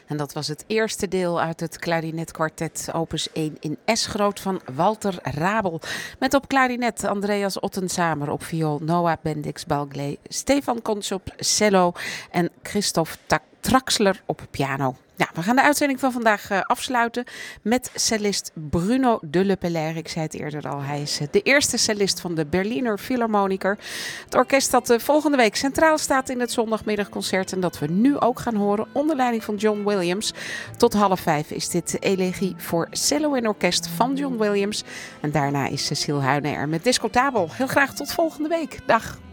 En dat was het eerste deel uit het klarinetkwartet opus 1 in S-groot van Walter Rabel. Met op klarinet Andreas Ottensamer, op viool Noah Bendix-Balgley, Stefan Kons op cello en Christophe Traxler op piano. Ja, we gaan de uitzending van vandaag afsluiten met cellist Bruno de Lepelaire. Ik zei het eerder al, hij is de eerste cellist van de Berliner Philharmoniker. Het orkest dat volgende week centraal staat in het zondagmiddagconcert en dat we nu ook gaan horen onder leiding van John Williams. Tot 4:30 is dit elegie voor cello en orkest van John Williams. En daarna is Cecile Huyne er met Discotabel. Heel graag tot volgende week. Dag!